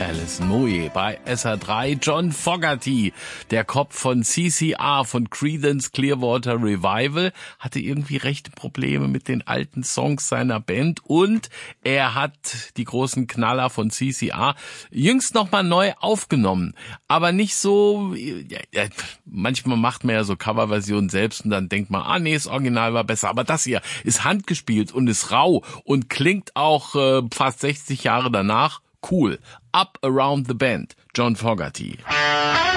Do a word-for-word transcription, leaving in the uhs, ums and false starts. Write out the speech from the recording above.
Alison Moyet bei S R drei. John Fogerty, der Kopf von C C R, von Creedence Clearwater Revival, hatte irgendwie rechte Probleme mit den alten Songs seiner Band und er hat die großen Knaller von C C R jüngst nochmal neu aufgenommen. Aber nicht so, ja, ja, manchmal macht man ja so Coverversionen selbst und dann denkt man, ah nee, das Original war besser. Aber das hier ist handgespielt und ist rau und klingt auch äh, fast sechzig Jahre danach cool. Up Around the Bend, John Fogerty.